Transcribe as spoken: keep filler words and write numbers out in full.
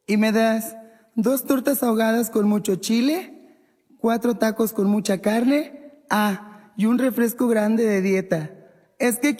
¿Y me das dos tortas ahogadas con mucho chile, cuatro tacos con mucha carne, ah, y un refresco grande de dieta? Es que